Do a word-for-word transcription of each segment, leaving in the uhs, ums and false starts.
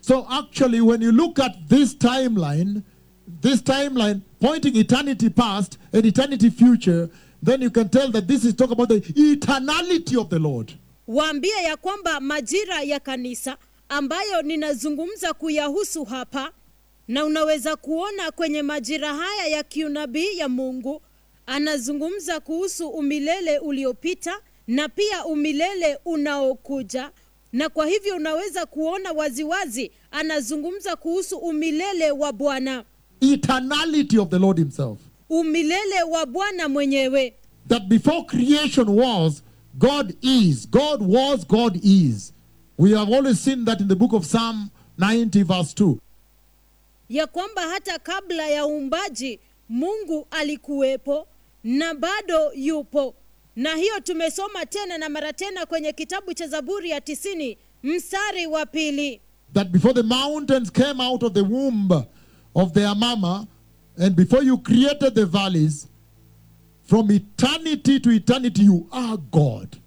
So actually, when you look at this timeline, this timeline pointing eternity past and eternity future, then you can tell that this is talking about the eternality of the Lord. Waambia ya kwamba majira ya kanisa ambayo ninazungumza kuyahusu hapa, na unaweza kuona kwenye majira haya ya kiunabii ya Mungu, anazungumza kuhusu umilele uliopita na pia umilele unaokuja. Na kwa hivyo unaweza kuona waziwazi anazungumza kuhusu umilele wa Bwana. Eternality of the Lord himself. Umilele wa Bwana mwenyewe. That before creation was, God is. God was, God is. We have always seen that in the book of Psalm ninety verse two. Ya kwamba hata kabla ya uumbaji Mungu alikuwepo na bado yupo. Na hiyo tumesoma tena na mara tena kwenye kitabu cha Zaburi ya tisini mstari wa pili. That before the mountains came out of the womb of their mama, and before you created the valleys, from eternity to eternity you are God.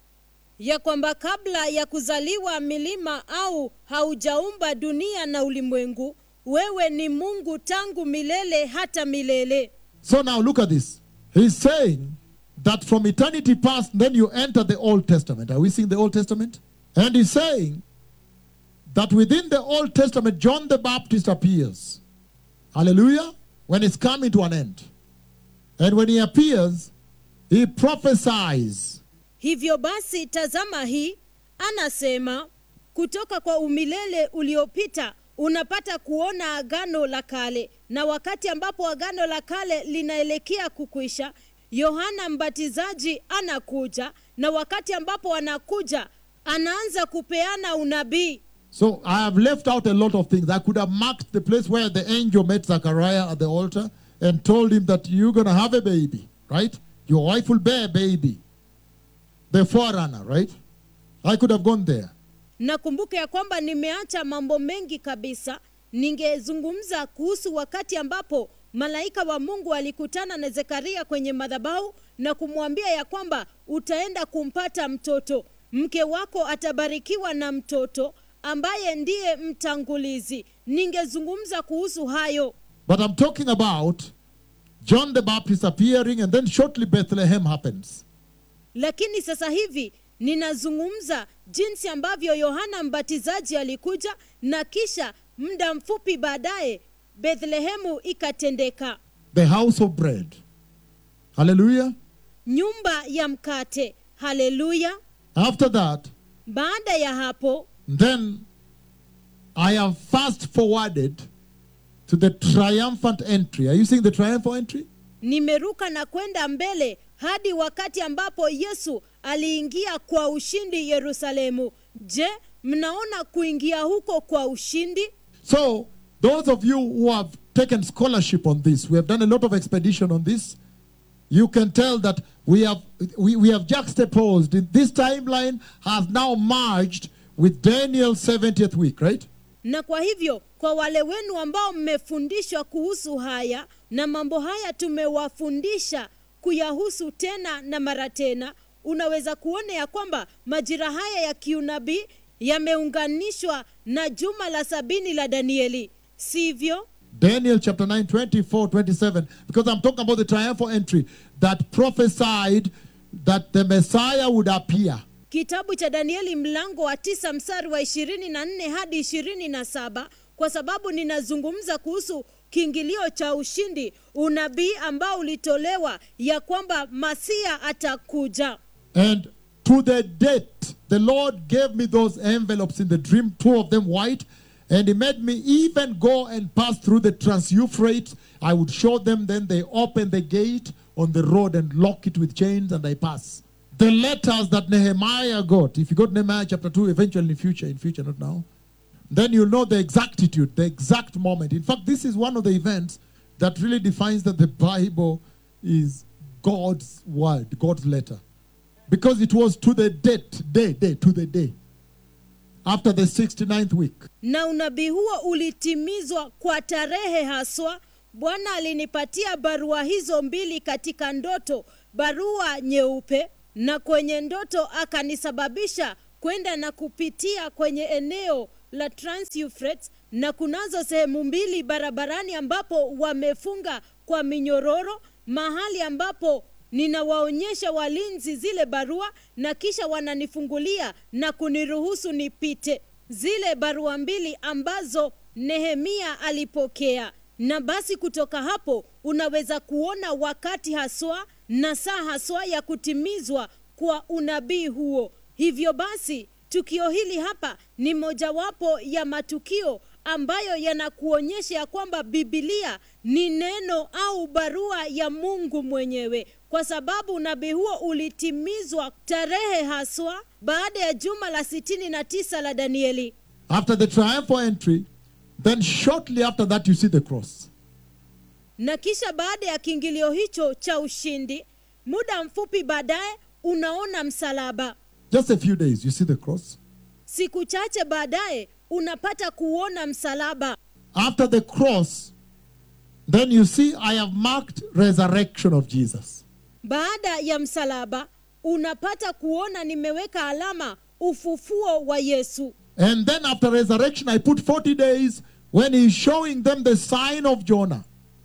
Ya kwamba kabla ya kuzaliwa milima au haujaumba dunia na ulimwengu, wewe ni Mungu tangu milele hata milele. So now look at this. He's saying that from eternity past, then you enter the Old Testament. Are we seeing the Old Testament? And he's saying that within the Old Testament, John the Baptist appears. Hallelujah. When it's coming to an end. And when he appears, he prophesies. Hivyo basi tazama hii, anasema kutoka kwa umilele uliopita unapata kuona agano la kale, na wakati ambapo agano la kale linaelekea kukwisha, Yohana Mbatizaji anakuja, na wakati ambapo anakuja anaanza kupeana unabii. So I have left out a lot of things. I could have marked the place where the angel met Zachariah at the altar and told him that you're going to have a baby, right? Your wife will bear a baby. The forerunner, right? I could have gone there. Nakumbuka ya kwamba nimeacha mambo mengi kabisa. Ningezungumza kuhusu wakati ambapo malaika wa Mungu alikutana na Zekaria kwenye madhabahu na kumwambia ya kwamba utaenda kumpata mtoto. Mke wako atabarikiwa na mtoto ambaye ndiye mtangulizi. Ningezungumza kuhusu hayo. But I'm talking about John the Baptist appearing, and then shortly Bethlehem happens. Lakini sasa hivi ninazungumza jinsi ambavyo Yohana Mbatizaji alikuja, na kisha muda mfupi baadaye Bethlehemu ikatendeka. The house of bread. Hallelujah. Nyumba ya mkate. Hallelujah. After that, baada ya hapo, then I have fast forwarded to the triumphant entry. Are you seeing the triumphant entry? Nimeruka na kwenda mbele hadi wakati ambapo Yesu aliingia kwa ushindi Yerusalemu. Je, mnaona kuingia huko kwa ushindi? So, those of you who have taken scholarship on this, we have done a lot of expedition on this. You can tell that we have we, we have juxtaposed. This timeline has now merged with Daniel's seventieth week, right? Na kwa hivyo, kwa wale wenu ambao mmefundishwa kuhusu haya, na mambo haya tumewafundisha kuyahusu tena na mara tena, unaweza kuona ya kwamba majira haya ya kiunabii yameunganishwa na juma la sabini la Danieli. Sivyo? Daniel chapter nine, twenty-four, twenty-seven, because I'm talking about the triumphal entry that prophesied that the Messiah would appear. Kitabu cha Danieli mlango wa tisa mstari wa ishirini na nne hadi ishirini na saba, kwa sababu ninazungumza kuhusu kiingilio cha ushindi, unabii ambao ulitolewa ya kwamba Masia atakuja. And to the date, the Lord gave me those envelopes in the dream, two of them white, and he made me even go and pass through the Trans-Euphrates. I would show them, then they open the gate on the road and lock it with chains, and I pass. The letters that Nehemiah got, if you got Nehemiah chapter two, eventually in future, in future, not now, then you'll know the exactitude, the exact moment. In fact, this is one of the events that really defines that the Bible is God's word, God's letter. Because it was to the date, day, day, to the day. After the sixty-ninth week. Na unabii huo ulitimizwa kwa tarehe haswa. Bwana alinipatia barua hizo mbili katika ndoto, barua nyeupe, na kwenye ndoto akanisababisha kwenda na kupitia kwenye eneo la Trans-Euphrates, na kunazo sehemu mbili barabarani ambapo wamefunga kwa minyororo, mahali ambapo ninawaonyesha walinzi zile barua na kisha wananifungulia na kuniruhusu nipite. Zile barua mbili ambazo Nehemia alipokea. Na basi kutoka hapo unaweza kuona wakati haswa na saa haswa ya kutimizwa kwa unabii huo. Hivyo basi tukio hili hapa ni mojawapo ya matukio ambayo yanakuonyesha ya kwamba Biblia ni neno au barua ya Mungu mwenyewe, kwa sababu unabii huo ulitimizwa tarehe haswa baada ya juma la sitini na tisa la Danieli. After the triumphal entry, then shortly after that you see the cross. Na kisha baada ya kiingilio hicho cha ushindi, muda mfupi baadaye unaona msalaba. Just a few days you see the cross. Siku chache baadaye unapata kuona msalaba. After the cross, then you see I have marked resurrection of Jesus. Baada ya msalaba unapata kuona nimeweka alama ufufuo wa Yesu. And then after resurrection I put forty days when he is showing them the sign of Jonah.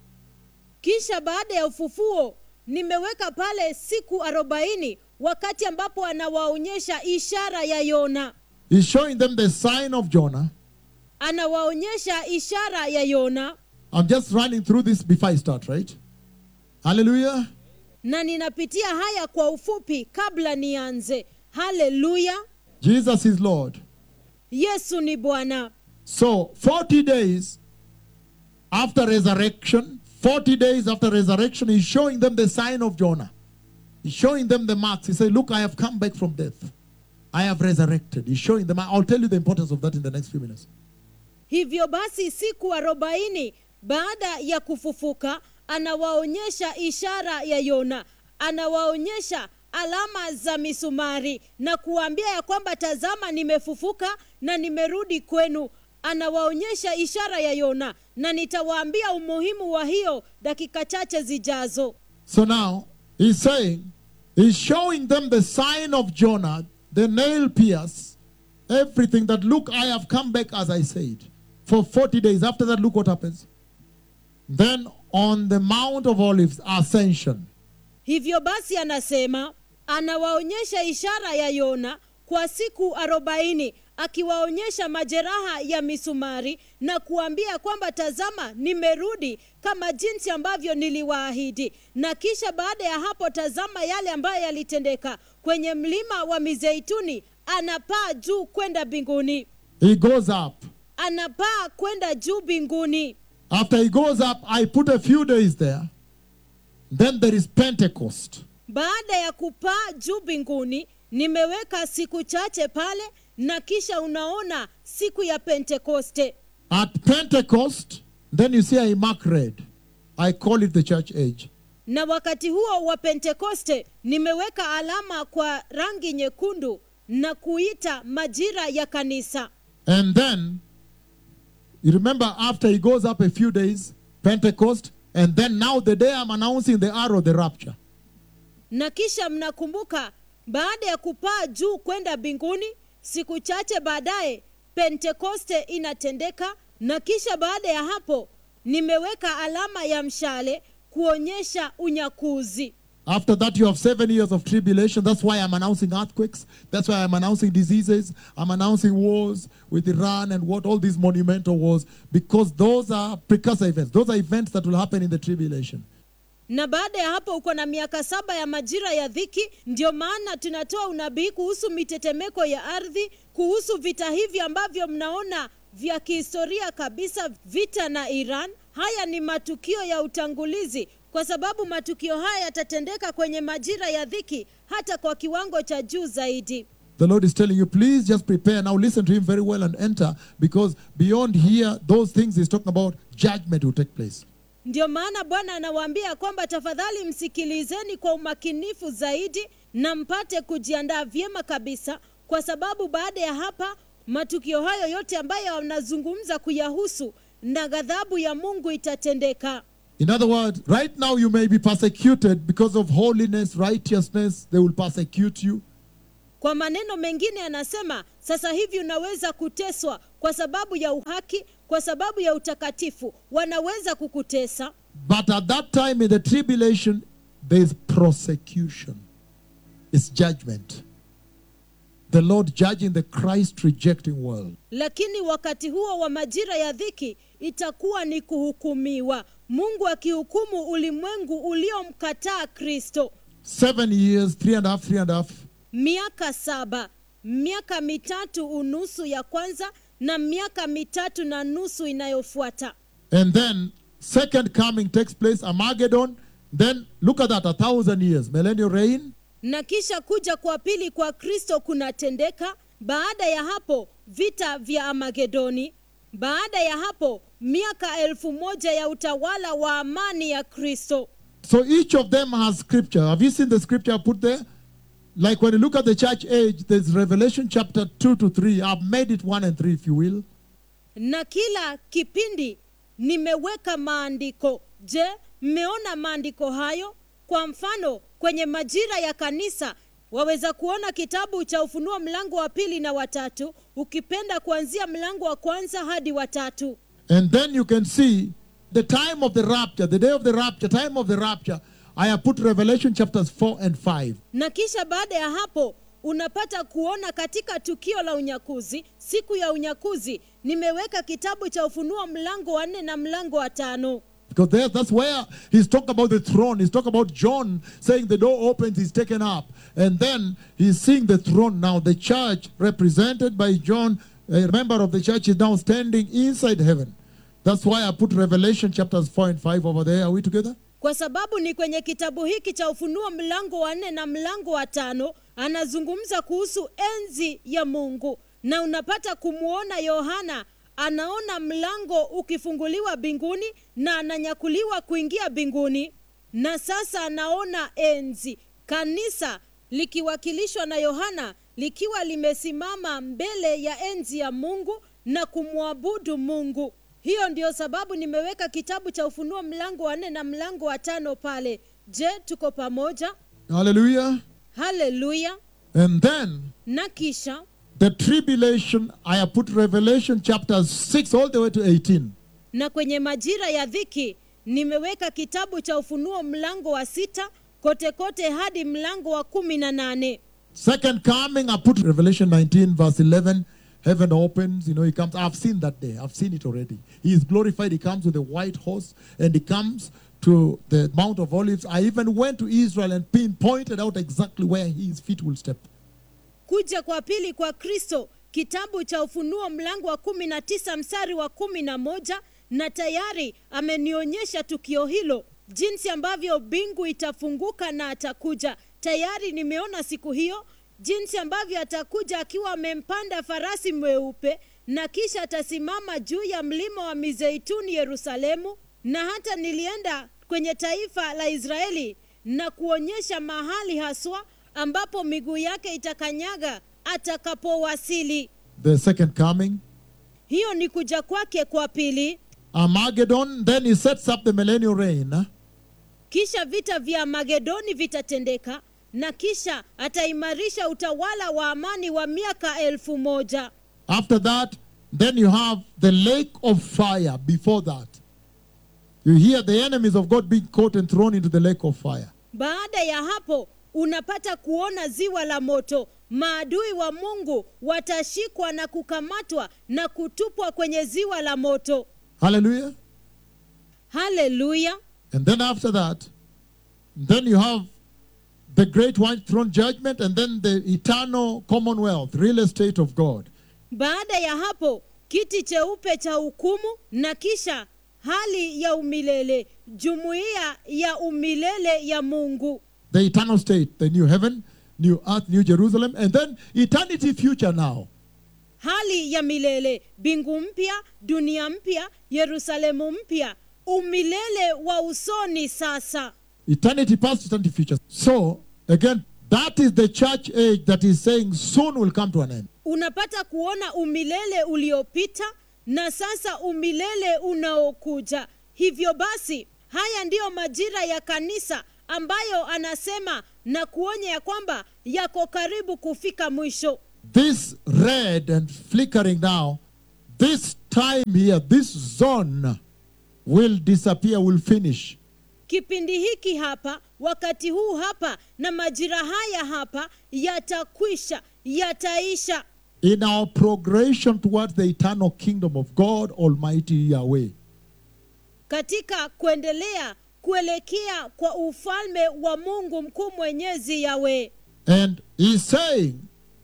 Kisha baada ya ufufuo nimeweka pale siku arobaini wakati ambapo anawaonyesha ishara ya Yona. He's showing them the sign of Jonah. Anawaonyesha ishara ya Yona. I'm just running through this before I start, right? Hallelujah. Na ninapitia haya kwa ufupi kabla nianze. Hallelujah. Jesus is Lord. Yesu ni Bwana. So forty days after resurrection, forty days after resurrection, he's showing them the sign of Jonah. He's showing them the marks. He said, look, I have come back from death. I have resurrected. He's showing them. I'll tell you the importance of that in the next few minutes. Hivyo basi siku arobaini baada ya kufufuka anawaonyesha ishara ya Yona. Anawaonyesha alama za misumari na kuambia ya kwamba tazama nimefufuka na nimerudi kwenu. Anawaonyesha ishara ya Yona na nitawaambia umuhimu wa hiyo dakika chache zijazo. So now he's saying, he's showing them the sign of Jonah, the nail pierce, everything that, look, I have come back as I said. For forty days. After that, look what happens. Then on the Mount of Olives, ascension. Hivyo basi anasema, anawaonyesha ishara ya Yona kwa siku arobaini, akiwaonyesha majeraha ya misumari na kuambia kwamba tazama nimerudi kama jinsi ambavyo niliwaahidi. Na kisha baada ya hapo tazama yale ambayo yalitendeka kwenye mlima wa Mizeituni. Anapaa juu kwenda mbinguni. He goes up. Anapaa kwenda juu mbinguni. After he goes up, I put a few days there. Then there is Pentecost. Baada ya kupaa juu mbinguni, nimeweka siku chache pale na kisha unaona siku ya Pentekoste. At Pentecost, then you see I mark red. I call it the church age. Na wakati huo wa Pentekoste, nimeweka alama kwa rangi nyekundu na kuita majira ya kanisa. And then, you remember after he goes up a few days, Pentecost, and then now the day I'm announcing the arrow, the rapture. Na kisha mnakumbuka, baada ya kupaa juu kwenda mbinguni, siku chache baadaye, Pentekoste inatendeka, na kisha baada ya hapo, nimeweka alama ya mshale kuonyesha unyakuzi. After that, you have seven years of tribulation. That's why I'm announcing earthquakes. That's why I'm announcing diseases. I'm announcing wars with Iran and what all these monumental wars. Because those are precursor events. Those are events that will happen in the tribulation. Na baada ya hapo uko na miaka saba ya majira ya dhiki. Ndio maana tunatoa unabii kuhusu mitetemeko ya ardhi, kuhusu vita hivi ambavyo mnaona vya kihistoria kabisa, vita na Iran. Haya ni matukio ya utangulizi, kwa sababu matukio haya yatatendeka kwenye majira ya dhiki hata kwa kiwango cha juu zaidi. The Lord is telling you, please just prepare. Now listen to him very well and enter, because beyond here, those things he's talking about, judgment will take place. Ndio maana Bwana anawaambia kwamba tafadhali msikilizeni kwa umakinifu zaidi na mpate kujiandaa vyema kabisa, kwa sababu baada ya hapa matukio hayo yote ambayo wanazungumza kuyahusu na ghadhabu ya Mungu itatendeka. In other words, right now you may be persecuted because of holiness, righteousness. They will persecute you. Kwa maneno mengine anasema, sasa hivi unaweza kuteswa kwa sababu ya uhaki, kwa sababu ya utakatifu, wanaweza kukutesa. But at that time in the tribulation, there is prosecution. It's judgment. The Lord judging the Christ-rejecting world. Lakini wakati huo wa majira ya dhiki itakuwa ni kuhukumiwa. Mungu akihukumu ulimwengu uliomkataa Kristo. Seven years, three and a half, three and a half. Miaka saba, miaka mitatu unusu ya kwanza na miaka mitatu na nusu inayofuata. And then second coming takes place, Armageddon. Then look at that, a thousand years, millennial reign. Na kisha kuja kwa pili kwa Kristo kunatendeka. Baada ya hapo vita vya Armagedoni. Baada ya hapo miaka elfu moja ya utawala wa amani ya Kristo. So each of them has scripture. Have you seen the scripture I put there? Like when you look at the church age, there's Revelation chapter two to three. I've made it one and three if you will. Na kila kipindi nimeweka maandiko. Je, mmeona maandiko hayo? Kwa mfano, kwenye majira ya kanisa, waweza kuona kitabu cha Ufunuo mlango wa pili na watatu, ukipenda kuanzia mlango wa kwanza hadi watatu. And then you can see the time of the rapture, the day of the rapture, time of the rapture. I have put Revelation chapters four and five. Na kisha baada ya hapo, unapata kuona katika tukio la unyakuzi, siku ya unyakuzi, nimeweka kitabu cha Ufunuo mlango wa nne na mlango wa tano. Because there, that's where he's talking about the throne. He's talking about John saying the door opens, he's taken up. And then he's seeing the throne now. The church represented by John, a member of the church, is now standing inside heaven. That's why I put Revelation chapters four and five over there. Are we together? Kwa sababu ni kwenye kitabu hiki cha Ufunuo mlango wa nne na mlango wa tano, anazungumza kuhusu enzi ya Mungu. Na unapata kumuona Yohana, anaona mlango ukifunguliwa binguni na ananyakuliwa kuingia binguni. Na sasa anaona enzi. Kanisa likiwakilishwa na Yohana likiwa limesimama mbele ya enzi ya Mungu na kumwabudu Mungu. Hiyo ndio sababu nimeweka kitabu cha Ufunuo mlango wa nne na mlango wa tano pale. Je, tuko pamoja? Hallelujah. Hallelujah. And then Na kisha the tribulation, I have put Revelation chapters six all the way to eighteen. na kwenye majira ya dhiki nimeweka kitabu cha Ufunuo mlango wa sita kote kote hadi mlango wa kumi na nane. Second coming, I put Revelation nineteen verse eleven. Heaven opens, you know, he comes. I've seen that day. I've seen it already. He is glorified. He comes with a white horse and he comes to the Mount of Olives. I even went to Israel and pinpointed out exactly where his feet will step. Kuja kwa pili kwa Kristo, kitabu cha Ufunuo mlango wa kumi na tisa mstari wa kumi na moja, na tayari amenionyesha tukio hilo, jinsi ambavyo bingu itafunguka na atakuja. Tayari nimeona siku hiyo, jinsi ambavyo atakuja akiwa amempanda farasi mweupe, na kisha atasimama juu ya mlima wa Mizeituni Yerusalemu. Na hata nilienda kwenye taifa la Israeli na kuonyesha mahali haswa ambapo miguu yake itakanyaga atakapowasili. The second coming. Hiyo ni kuja kwake kwa pili. Armageddon, then he sets up the millennial reign. Kisha vita vya Magedoni vitatendeka, na kisha ataimarisha utawala wa amani wa miaka elfu moja. After that, then you have the lake of fire before that. You hear the enemies of God being caught and thrown into the lake of fire. Baada ya hapo, unapata kuona ziwa la moto. Maadui wa Mungu watashikwa na kukamatwa na kutupwa kwenye ziwa la moto. Hallelujah. Hallelujah. And then after that, then you have the great white throne judgment and then the eternal commonwealth, real estate of God. Baada ya hapo, kiti cheupe cha hukumu, na kisha hali ya umilele, jumuiya ya umilele ya Mungu. The eternal state, the new heaven, new earth, new Jerusalem, and then eternity future now. Hali ya milele, bingu mpya, dunia mpya, Yerusalemu mpya, umilele wa usoni sasa. Eternity past, eternity future. So, again, that is the church age that is saying soon will come to an end. Unapata kuona umilele uliopita na sasa umilele unaokuja. Hivyo basi, haya ndiyo majira ya kanisa ambayo anasema na kuonya ya kwamba yako karibu kufika mwisho. This red and flickering now, this time here, this zone will disappear, will finish. Kipindi hiki hapa, wakati huu hapa, na majira haya hapa yatakwisha, yataisha. In our progression towards the eternal kingdom of God Almighty Yahweh. Katika kuendelea kuelekea kwa ufalme wa Mungu mkuu mwenyezi Yahweh. And he's saying,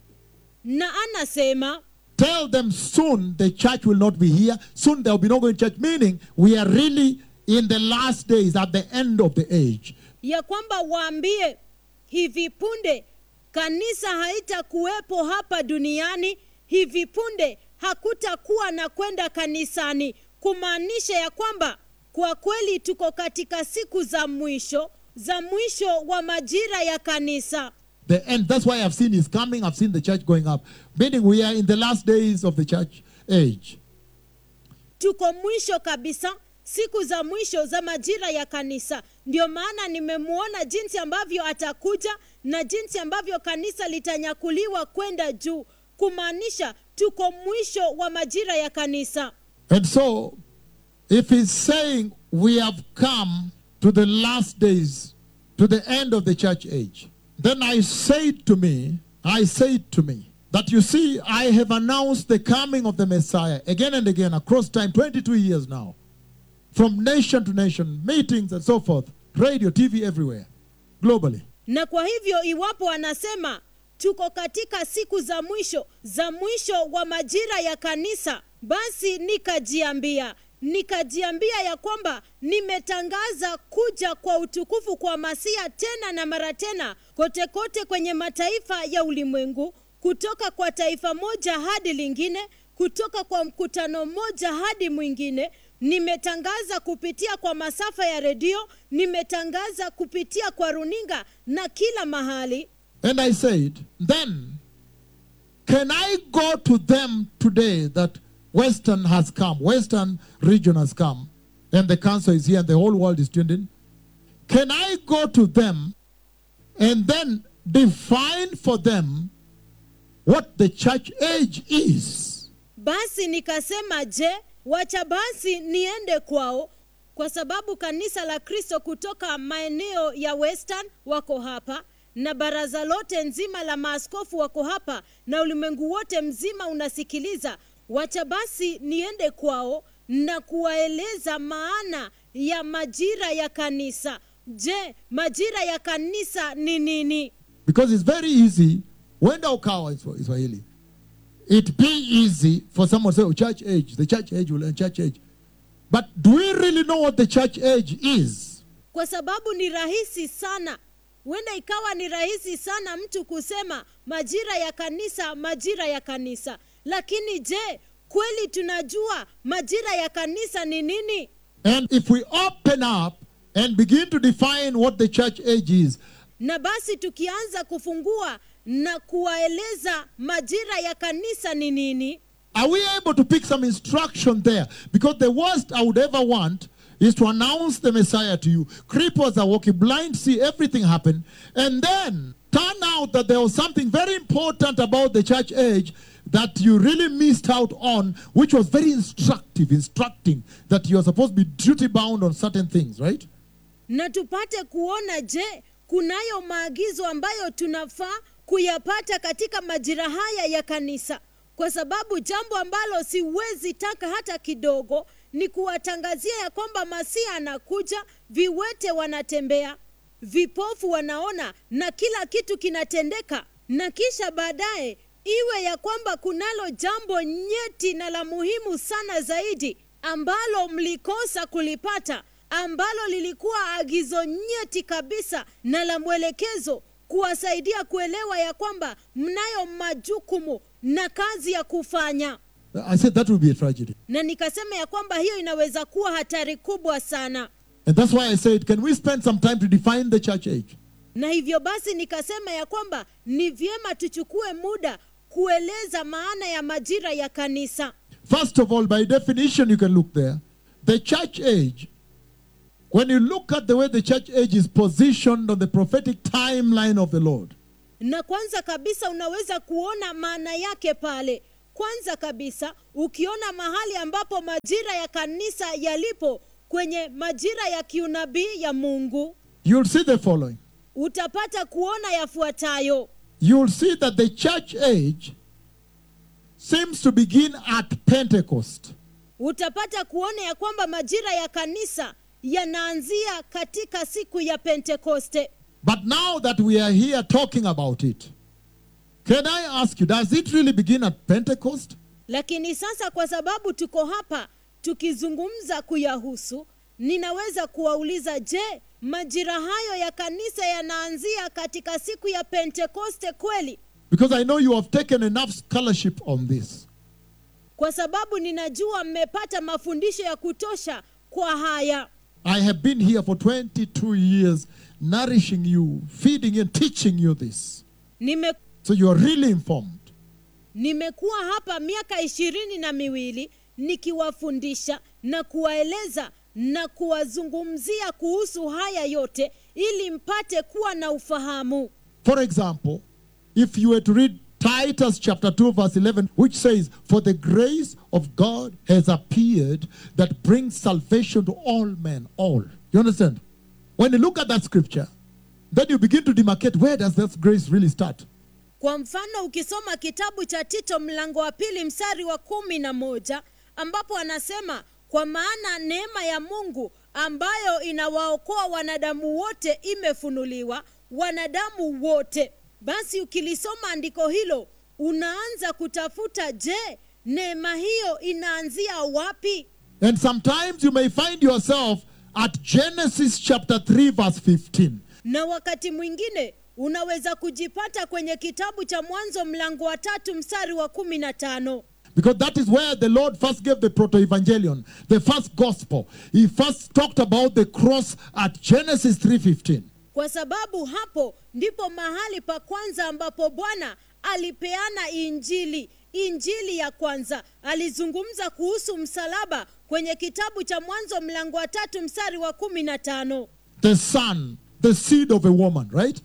Na anasema, tell them soon the church will not be here. Soon there will be no going church. Meaning, we are really in the last days, at the end of the age. ya kwamba waambie hivi punde kanisa haitakuwepo hapa duniani, hivi punde hakutakuwa na kwenda kanisani, kumaanisha ya kwamba kwa kweli tuko katika siku za mwisho, za mwisho wa majira ya kanisa. The end. That's why I've seen his coming. I've seen the church going up. Meaning we are in the last days of the church age. Tuko mwisho kabisa, siku za mwisho za majira ya kanisa. Ndio maana nimemuona jinsi ambavyo atakuja na jinsi ambavyo kanisa litanyakuliwa kwenda juu, kumaanisha tuko mwisho wa majira ya kanisa. And so, if he's saying we have come to the last days, to the end of the church age, then I say to me, I say to me, that you see, I have announced the coming of the Messiah again and again across time, twenty-two years now. From nation to nation, meetings and so forth, radio, T V, everywhere, globally. Na kwa hivyo iwapo anasema tuko katika siku za mwisho, za mwisho wa majira ya kanisa, basi nikajiambia, nikajiambia ya kwamba nimetangaza kuja kwa utukufu kwa Masia tena na mara tena, kote kote kwenye mataifa ya ulimwengu, kutoka kwa taifa moja hadi lingine, kutoka kwa mkutano moja hadi mwingine. Nimetangaza kupitia kwa masafa ya redio, nimetangaza kupitia kwa runinga na kila mahali. And I said, then, can I go to them today that Western has come, Western region has come, and the council is here and the whole world is tuned in? Can I go to them and then define for them what the church age is? Basi nikasema, je, wacha basi niende kwao, kwa sababu kanisa la Kristo kutoka maeneo ya Western wako hapa, na baraza lote nzima la maaskofu wako hapa, na ulimwengu wote mzima unasikiliza. Wacha basi niende kwao na kuwaeleza maana ya majira ya kanisa. Je, majira ya kanisa ni nini? Because it's very easy, wenda ukawa Swahili, it be easy for someone to say, oh, church age, the church age will end, church age. But do we really know what the church age is? Kwa sababu ni rahisi sana. Wenda ikawa ni rahisi sana mtu kusema majira ya kanisa, majira ya kanisa. Lakini je, kweli tunajua majira ya kanisa ni nini? And if we open up and begin to define what the church age is, na basi tukianza kufungua na kuwaeleza majira ya kanisa ni nini, are we able to pick some instruction there? Because the worst I would ever want is to announce the Messiah to you. Cripples are walking, blind see everything happen, and then turn out that there was something very important about the church age that you really missed out on, which was very instructive, instructing that you are supposed to be duty bound on certain things, right? Na tupate kuona, je, kunayo maagizo ambayo tunafaa kuyapata katika majira haya ya kanisa. Kwa sababu jambo ambalo siwezi taka hata kidogo ni kuwatangazia ya kwamba Masia anakuja, viwete wanatembea, vipofu wanaona, na kila kitu kinatendeka, na kisha baadaye iwe ya kwamba kunalo jambo nyeti na la muhimu sana zaidi ambalo mlikosa kulipata, ambalo lilikuwa agizo nyeti kabisa na la mwelekezo, kuwasaidia kuelewa ya kwamba mnayo majukumu na kazi ya kufanya. I said that would be a tragedy. Na nikasema ya kwamba hiyo inaweza kuwa hatari kubwa sana. And that's why I said, can we spend some time to define the church age? Na hivyo basi nikasema ya kwamba ni vyema tuchukue muda kueleza maana ya majira ya kanisa. First of all, by definition, you can look there. The church age, when you look at the way the church age is positioned on the prophetic timeline of the Lord, Na kwanza kabisa unaweza kuona maana yake pale kwanza kabisa, ukiona mahali ambapo majira ya kanisa yalipo kwenye majira ya kiunabii ya Mungu, you'll see the following. utapata kuona yafuatayo. You'll see that the church age seems to begin at Pentecost. Utapata kuona ya kwamba majira ya kanisa yanaanzia katika siku ya Pentekoste. But now that we are here talking about it, can I ask you, does it really begin at Pentecost? Lakini sasa kwa sababu tuko hapa tukizungumza kuyahusu, ninaweza kuwauliza, je, majira hayo ya kanisa yanaanzia katika siku ya Pentekoste kweli? Because I know you have taken enough scholarship on this. Kwa sababu ninajua mmepata mafundisho ya kutosha kwa haya. I have been here for twenty-two years, nourishing you, feeding you, teaching you this. Nime, So you are really informed. nimekuwa hapa miaka ishirini na miwili nikiwafundisha na kuwaeleza na kuwazungumzia kuhusu haya yote ili mpate kuwa na ufahamu. For example, if you were to read Titus chapter two verse eleven, which says, "For the grace of God has appeared that brings salvation to all men," all. You understand? When you look at that scripture, then you begin to demarcate, where does that grace really start? Kwa mfano, ukisoma kitabu cha Tito mlango wa pili mstari wa kumi na moja, ambapo anasema, kwa maana neema ya Mungu ambayo inawaokoa wanadamu wote imefunuliwa, wanadamu wote. Basi ukilisoma andiko hilo, unaanza kutafuta, je, neema hiyo inaanzia wapi? And sometimes you may find yourself at Genesis chapter three verse fifteen. Na wakati mwingine unaweza kujipata kwenye kitabu cha Mwanzo mlango wa tatu mstari wa kumi na tano. Because that is where the Lord first gave the proto-evangelion, the first gospel. He first talked about the cross at Genesis three fifteen. Kwa sababu hapo ndipo mahali pa kwanza ambapo Bwana alipeana injili. Injili ya kwanza alizungumza kuhusu msalaba kwenye kitabu cha Mwanzo mlango wa tatu mstari wa kumi na tano. The son, the seed of a woman, right?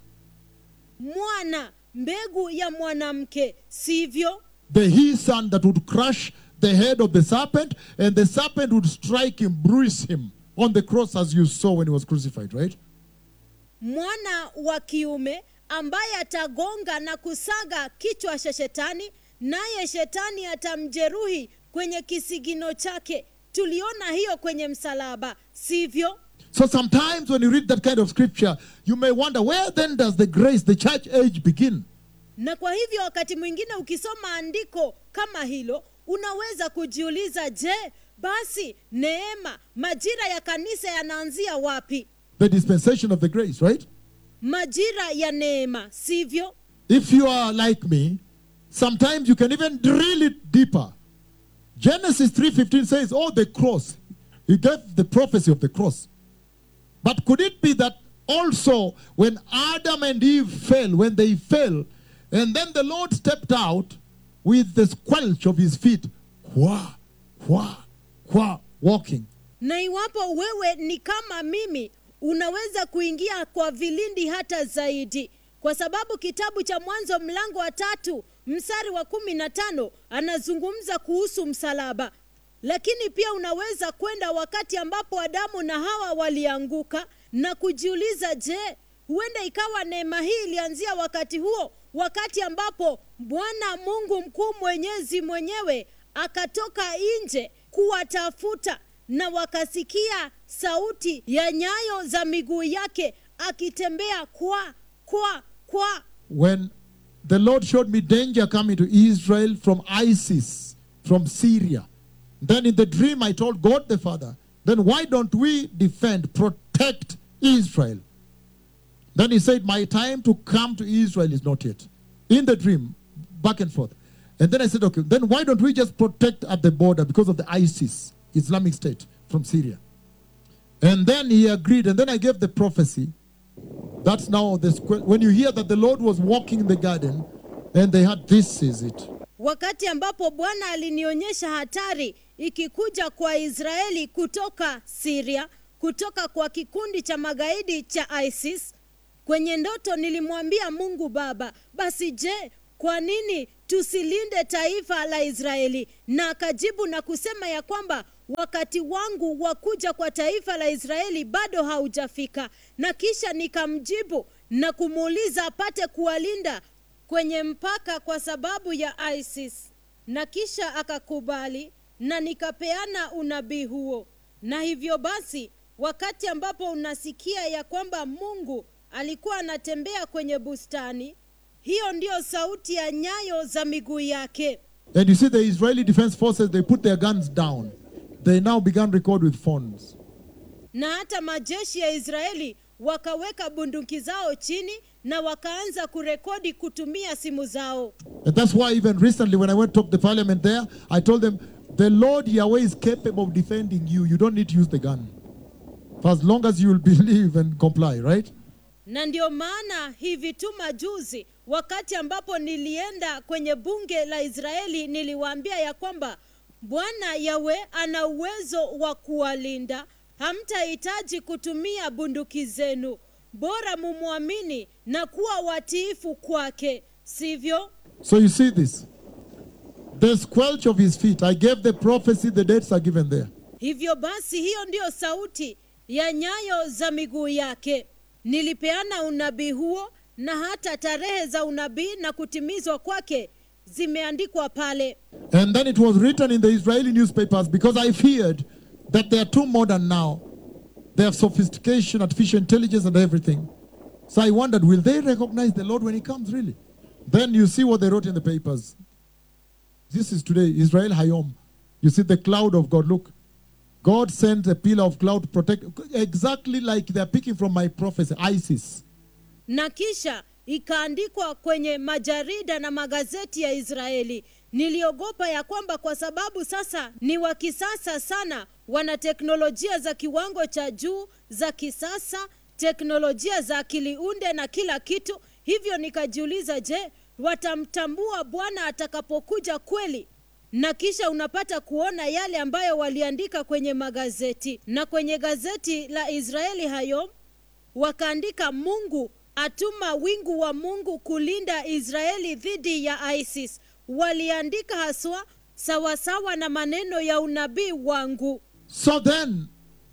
Mwana, mbegu ya mwanamke, sivyo? The he son that would crush the head of the serpent, and the serpent would strike him, bruise him on the cross, as you saw when he was crucified, right? Mwana wa kiume ambaye atagonga na kusaga kichwa cha shetani, naye shetani atamjeruhi kwenye kisigino chake. Tuliona hiyo kwenye msalaba, sivyo? So sometimes when you read that kind of scripture, you may wonder, where then does the grace, the church age begin? Na kwa hivyo wakati mwingine ukisoma andiko kama hilo, unaweza kujiuliza, je, basi neema, majira ya kanisa yanaanzia wapi? The dispensation of the grace, right? Majira ya neema, sivyo? If you are like me, sometimes you can even drill it deeper. Genesis three fifteen says, oh, the cross. He gave the prophecy of the cross. But could it be that also when Adam and Eve fell, when they fell, and then the Lord stepped out with the squelch of his feet, wha, wha, wha, walking. Na iwapo wewe ni kama mimi, unaweza kuingia kwa vilindi hata zaidi. Kwa sababu kitabu cha Mwanzo mlango wa tatu mstari wa kumi na tano anazungumza kuhusu msalaba. Lakini pia unaweza kwenda wakati ambapo Adamu na Hawa walianguka na kujiuliza, je, huenda ikawa neema hii ilianzia wakati huo, wakati ambapo Bwana Mungu mkuu mwenyezi mwenyewe akatoka nje kuwatafuta, na wakasikia sauti ya nyayo za miguu yake akitembea kwa kwa kwa. When the Lord showed me danger coming to Israel from ISIS, from Syria, then in the dream I told God the Father, then why don't we defend, protect Israel? Then he said, my time to come to Israel is not yet. In the dream, back and forth. And then I said, okay, then why don't we just protect at the border because of the ISIS, Islamic State from Syria? And then he agreed, and then I gave the prophecy. That's now, the when you hear that the Lord was walking in the garden, and they had, this is it. Wakati ambapo Bwana alinionyesha hatari ikikuja kwa Israeli kutoka Syria, kutoka kwa kikundi cha magaidi cha ISIS, kwenye ndoto nilimwambia Mungu Baba, basi je, kwa nini tusilinde taifa la Israeli? Na akajibu na kusema ya kwamba wakati wangu wa kuja kwa taifa la Israeli bado haujafika. Na kisha nikamjibu na kumuuliza apate kuwalinda kwenye mpaka kwa sababu ya ISIS. Na kisha akakubali na nikapeana unabii huo. Na hivyo basi, wakati ambapo unasikia ya kwamba Mungu alikuwa anatembea kwenye bustani, hiyo ndio sauti ya nyayo za miguu yake. And you see the Israeli Defense Forces, they put their guns down. They now began record with phones. Na hata majeshi ya Israeli wakaweka bunduki zao chini na wakaanza kurekodi kutumia simu zao. And that's why even recently when I went to talk to the parliament there, I told them, the Lord Yahweh is capable of defending you. You don't need to use the gun. For as long as you will believe and comply, right? Na ndio maana hivi tu majuzi, wakati ambapo nilienda kwenye bunge la Israeli, niliwaambia ya kwamba Bwana Yawe ana uwezo wa kuwalinda. Hamtahitaji kutumia bunduki zenu. Bora mumwamini na kuwa watiifu kwake, sivyo? So you see this. The squelch of his feet. I gave the prophecy, the dates are given there. Hivyo basi, hiyo ndio sauti ya nyayo za miguu yake. Nilipeana unabii huo na hata tarehe za unabii na kutimizwa kwake zimeandikwa pale. And then it was written in the Israeli newspapers because I feared that they are too modern now. They have sophistication, artificial intelligence and everything. So I wondered, will they recognize the Lord when he comes really? Then you see what they wrote in the papers. This is today, Israel Hayom. You see the cloud of God. Look, God sent a pillar of cloud to protect, exactly like they're picking from my prophecy, ISIS. Na kisha ikaandikwa kwenye majarida na magazeti ya Israeli. Niliogopa ya kwamba kwa sababu sasa ni wa kisasa sana, wana teknolojia za kiwango cha juu, za kisasa, teknolojia za akili unde na kila kitu. Hivyo nikajiuliza, je, watamtambua Bwana atakapokuja kweli? Na kisha unapata kuona yale ambayo waliandika kwenye magazeti. Na kwenye gazeti la Israeli Hayom wakaandika, Mungu atuma wingu wa Mungu kulinda Israeli dhidi ya ISIS. Waliandika haswa sawasawa na maneno ya unabii wangu. So then,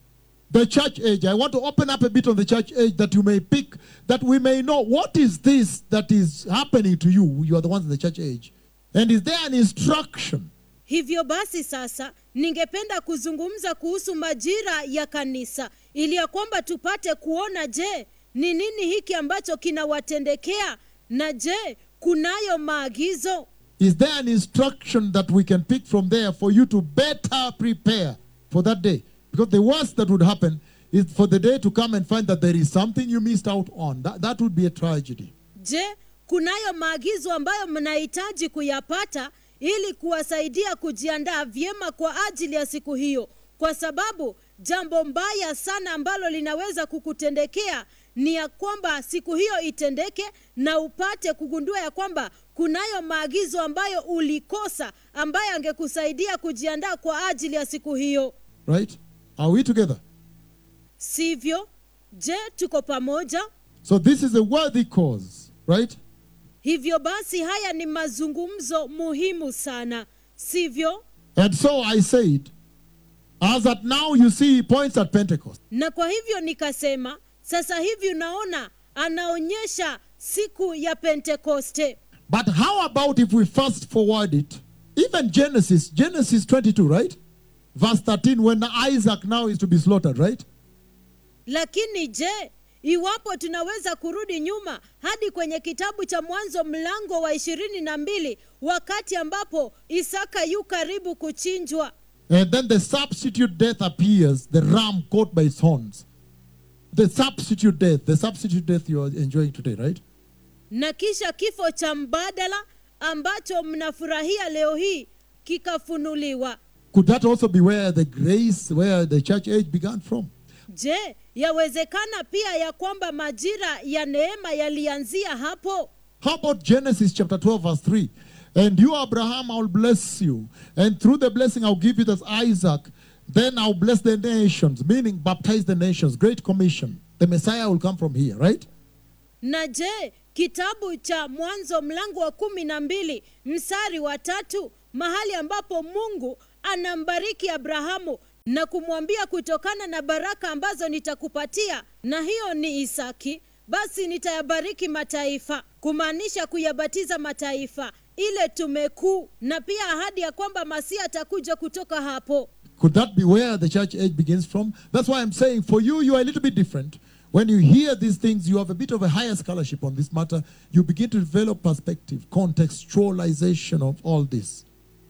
the church age, I want to open up a bit on the church age that you may pick, that we may know what is this that is happening to you. You are the ones in the church age. And is there an instruction? Hivyo basi sasa, ningependa kuzungumza kuhusu majira ya kanisa, ili ya kwamba tupate kuona, je, ni nini hiki ambacho kinawatendekea, na je, kunayo maagizo? Is there an instruction that we can pick from there for you to better prepare for that day? Because the worst that would happen is for the day to come and find that there is something you missed out on. That, that would be a tragedy. Je, kunayo maagizo ambayo mnahitaji kuyapata ili kuwasaidia kujiandaa vyema kwa ajili ya siku hiyo? Kwa sababu jambo mbaya sana ambalo linaweza kukutendekea ni ya kwamba siku hiyo itendeke na upate kugundua ya kwamba kunayo maagizo ambayo ulikosa, ambayo angekusaidia kujiandaa kwa ajili ya siku hiyo. Right? Are we together? Sivyo? Je, tuko pamoja? So this is a worthy cause, right? Hivyo basi haya ni mazungumzo muhimu sana, sivyo? And so I said, as at now you see he points at Pentecost. Na kwa hivyo nikasema, sasa hivi unaona anaonyesha siku ya Pentekoste. But how about if we fast forward it? Even Genesis, Genesis twenty-two, right? Verse thirteen, when Isaac now is to be slaughtered, right? Lakini je, iwapo tunaweza kurudi nyuma hadi kwenye kitabu cha Mwanzo mlango wa ishirini na mbili, wakati ambapo Isaka yu karibu kuchinjwa. And then the substitute death appears, the ram caught by its horns. The substitute death, the substitute death you are enjoying today, right? Na kisha kifo cha mbadala ambacho mnafurahia leo hii kikafunuliwa. Could that also be where the grace, where the church age began from? Je, yawezekana pia ya kwamba majira ya neema yalianzia hapo? How about Genesis chapter twelve verse three? And you, Abraham, I will bless you. And through the blessing I'll give you as Isaac. Then I'll bless the nations, meaning baptize the nations. Great commission. The Messiah will come from here, right? Na je, kitabu cha Mwanzo mlango wa kumi na mbili mstari wa tatu, mahali ambapo Mungu anambariki Abrahamu na kumwambia kutokana na baraka ambazo nitakupatia, na hiyo ni Isaki, basi nitayabariki mataifa, kumaanisha kuyabatiza mataifa, ile tume kuu, na pia ahadi ya kwamba Masia atakuja kutoka hapo. Could that be where the church age begins from? That's why I'm saying for you, you are a little bit different. When you hear these things, you have a bit of a higher scholarship on this matter. You begin to develop perspective, contextualization of all this.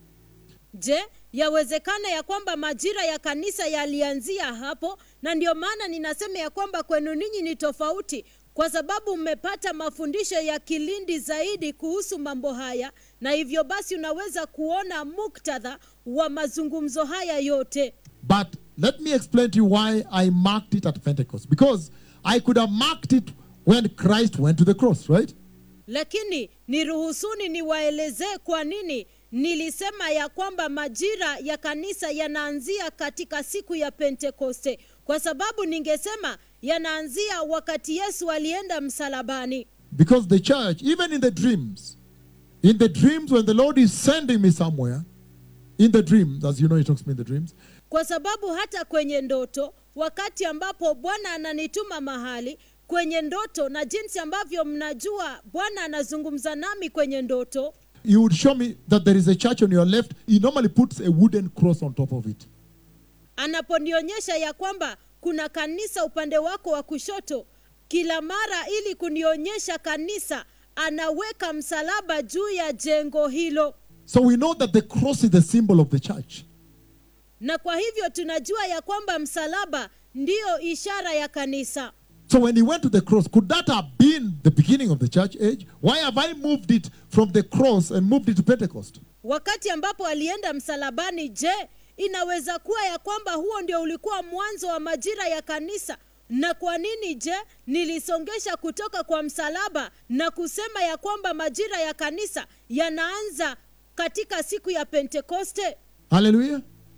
Je, yawezekana ya kwamba majira ya kanisa yalianzia hapo, na ndio maana ninasema ya kwamba kwenu ninyi ni tofauti, kwa sababu mmepata mafundisho ya kilindi zaidi kuhusu mambo haya, na hivyo basi unaweza kuona muktadha wa mazungumzo haya yote. But let me explain to you why I marked it at Pentecost. Because I could have marked it when Christ went to the cross, right? Lakini niruhusuni niwaelezee kwa nini nilisema ya kwamba majira ya kanisa yanaanzia katika siku ya Pentekoste, kwa sababu ningesema yanaanzia wakati Yesu alienda msalabani. Because the church, even in the dreams, in the dreams when the Lord is sending me somewhere, in the dreams, as you know he talks to me in the dreams. Kwa sababu hata kwenye ndoto, wakati ambapo Bwana ananituma mahali, kwenye ndoto, na jinsi ambavyo mnajua Bwana anazungumza nami kwenye ndoto, he would show me that there is a church on your left. He normally puts a wooden cross on top of it. Anaponionyesha ya kwamba kuna kanisa upande wako wa kushoto, kila mara ili kunionyesha kanisa, anaweka msalaba juu ya jengo hilo. So we know that the cross is the symbol of the church. Na kwa hivyo tunajua ya kwamba msalaba ndio ishara ya kanisa. So when he went to the cross, could that have been the beginning of the church age? Why have I moved it from the cross and moved it to Pentecost? Wakati ambapo alienda msalabani, je, inaweza kuwa ya kwamba huo ndio ulikuwa mwanzo wa majira ya kanisa? Na kwa nini je nilisongesha kutoka kwa msalaba na kusema ya kwamba majira ya kanisa yanaanza katika siku ya Pentekoste? Hallelujah.